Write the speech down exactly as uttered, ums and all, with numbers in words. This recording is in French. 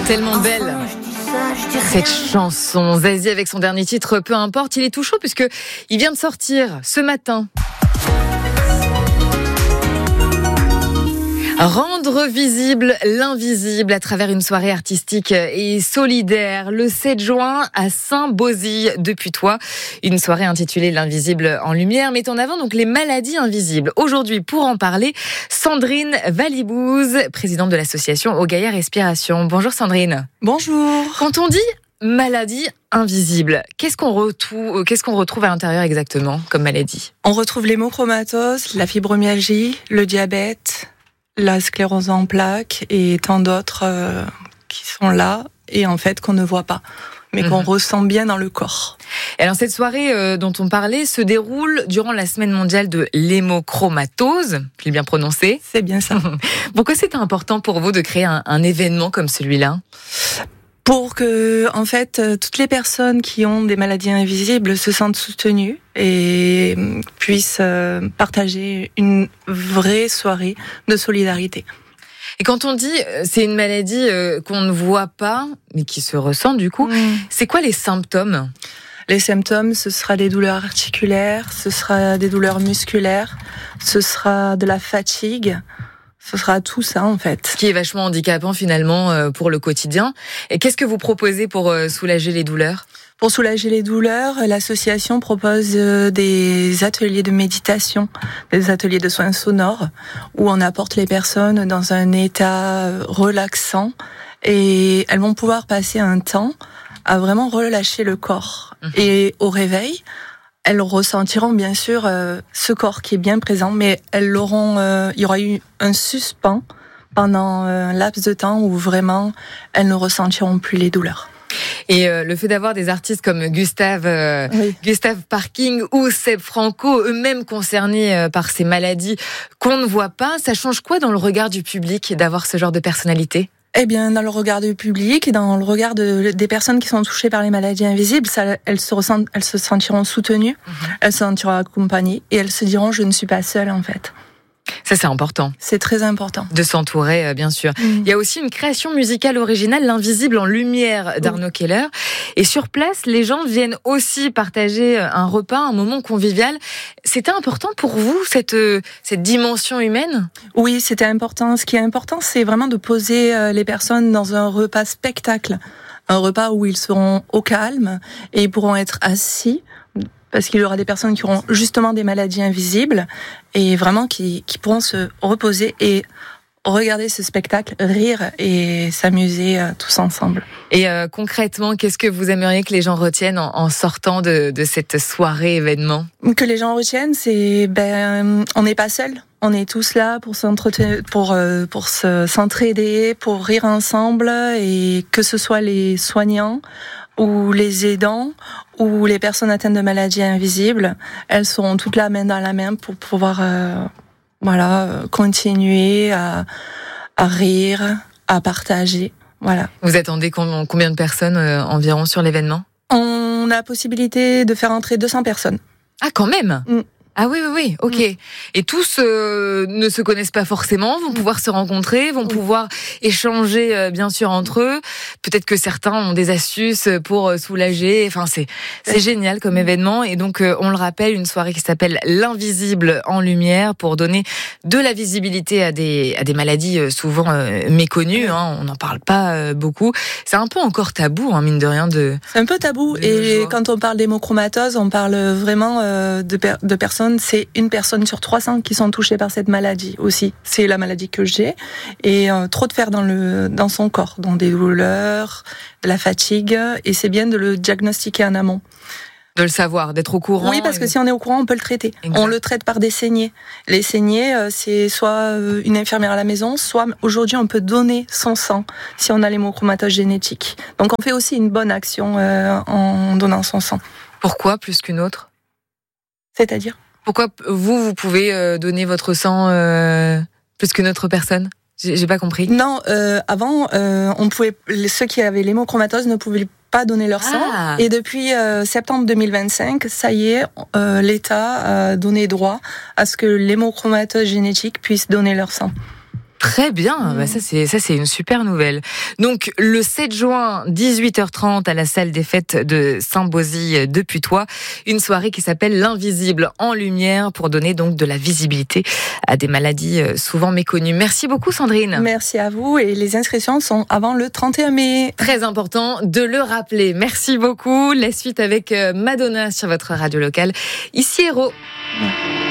Tellement belle cette chanson. Zazie avec son dernier titre, Peu importe, il est tout chaud puisque il vient de sortir ce matin. Rendre visible l'invisible à travers une soirée artistique et solidaire le sept juin à Saint-Bauzille de Putois. Une soirée intitulée L'invisible en lumière met en avant donc les maladies invisibles. Aujourd'hui, pour en parler, Sandrine Valibouze, présidente de l'association Gaïa Respiration. Bonjour Sandrine. Bonjour. Quand on dit maladie invisible, qu'est-ce qu'on retrouve, qu'est-ce qu'on retrouve à l'intérieur exactement comme maladie ? On retrouve l'hémochromatose, la fibromyalgie, le diabète, la sclérose en plaques et tant d'autres euh, qui sont là et en fait qu'on ne voit pas, mais mmh. qu'on ressent bien dans le corps. Et alors cette soirée euh, dont on parlait se déroule durant la semaine mondiale de l'hémochromatose, je l'ai bien prononcé. C'est bien ça. Pourquoi c'était important pour vous de créer un, un événement comme celui-là ? Pour que, en fait, toutes les personnes qui ont des maladies invisibles se sentent soutenues et puissent partager une vraie soirée de solidarité. Et quand on dit c'est une maladie qu'on ne voit pas, mais qui se ressent du coup, mmh. c'est quoi les symptômes ? Les symptômes, ce sera des douleurs articulaires, ce sera des douleurs musculaires, ce sera de la fatigue. Ce sera tout ça, en fait. Ce qui est vachement handicapant, finalement, pour le quotidien. Et qu'est-ce que vous proposez pour soulager les douleurs ? Pour soulager les douleurs, l'association propose des ateliers de méditation, des ateliers de soins sonores, où on apporte les personnes dans un état relaxant et elles vont pouvoir passer un temps à vraiment relâcher le corps. Mmh. Et au réveil, elles ressentiront bien sûr euh, ce corps qui est bien présent, mais elles l'auront. Euh, il y aura eu un suspens pendant un laps de temps où vraiment elles ne ressentiront plus les douleurs. Et euh, le fait d'avoir des artistes comme Gustave, euh, oui. Gustave Parking ou Seb Franco, eux-mêmes concernés euh, par ces maladies qu'on ne voit pas, ça change quoi dans le regard du public d'avoir ce genre de personnalité ? Eh bien, dans le regard du public et dans le regard de, des personnes qui sont touchées par les maladies invisibles, ça, elles, se ressentent, elles se sentiront soutenues, mmh. elles se sentiront accompagnées et elles se diront « je ne suis pas seule en fait ». Ça, c'est important. C'est très important. De s'entourer, bien sûr. Mmh. Il y a aussi une création musicale originale, L'Invisible en lumière, d'Arnaud oui. Keller. Et sur place, les gens viennent aussi partager un repas, un moment convivial. C'était important pour vous, cette, cette dimension humaine ? Oui, c'était important. Ce qui est important, c'est vraiment de poser les personnes dans un repas spectacle. Un repas où ils seront au calme et ils pourront être assis, parce qu'il y aura des personnes qui auront justement des maladies invisibles et vraiment qui, qui pourront se reposer et regarder ce spectacle, rire et s'amuser euh, tous ensemble. Et euh, concrètement, qu'est-ce que vous aimeriez que les gens retiennent en, en sortant de, de cette soirée événement ? Que les gens retiennent, c'est ben on n'est pas seuls. On est tous là pour s'entretenir, pour euh, pour se, s'entraider, pour rire ensemble et que ce soit les soignants ou les aidants, ou les personnes atteintes de maladies invisibles, elles seront toutes là main dans la main pour pouvoir euh, voilà, continuer à, à rire, à partager. Voilà. Vous attendez combien de personnes euh, environ sur l'événement ? On a la possibilité de faire entrer deux cents personnes. Ah, quand même mmh. Ah oui, oui, oui, ok. Mmh. Et tous euh, ne se connaissent pas forcément, vont pouvoir se rencontrer, vont mmh. pouvoir échanger, euh, bien sûr, entre eux. Peut-être que certains ont des astuces pour euh, soulager. Enfin, c'est c'est génial comme événement. Et donc, euh, on le rappelle, une soirée qui s'appelle L'Invisible en lumière pour donner de la visibilité à des à des maladies euh, souvent euh, méconnues. Hein, on n'en parle pas euh, beaucoup. C'est un peu encore tabou, hein, mine de rien. De, c'est un peu tabou. Et quand on parle d'hémochromatose, on parle vraiment euh, de, per- de personnes. C'est une personne sur trois cents qui sont touchées par cette maladie aussi. C'est la maladie que j'ai. Et euh, trop de fer dans, le, dans son corps, dans des douleurs, de la fatigue. Et c'est bien de le diagnostiquer en amont. De le savoir, d'être au courant. Oui, parce et... que si on est au courant, on peut le traiter. Exact. On le traite par des saignées. Les saignées, c'est soit une infirmière à la maison, soit aujourd'hui, on peut donner son sang si on a l'hémochromatose génétique. Donc on fait aussi une bonne action euh, en donnant son sang. Pourquoi plus qu'une autre ? C'est-à-dire ? Pourquoi vous, vous pouvez euh, donner votre sang euh, plus qu'une autre personne ? J'ai, j'ai pas compris. Non, euh, avant, euh, on pouvait, ceux qui avaient l'hémochromatose ne pouvaient pas donner leur sang. Ah. Et depuis euh, septembre deux mille vingt-cinq, ça y est, euh, l'État a donné droit à ce que l'hémochromatose génétique puisse donner leur sang. Très bien, Mmh. bah ça c'est ça c'est une super nouvelle. Donc le sept juin, dix-huit heures trente à la salle des fêtes de Saint-Bauzy de Putois, une soirée qui s'appelle l'Invisible en lumière pour donner donc de la visibilité à des maladies souvent méconnues. Merci beaucoup Sandrine. Merci à vous et les inscriptions sont avant le trente et un mai. Très important de le rappeler. Merci beaucoup. La suite avec Madonna sur votre radio locale. Ici Héros.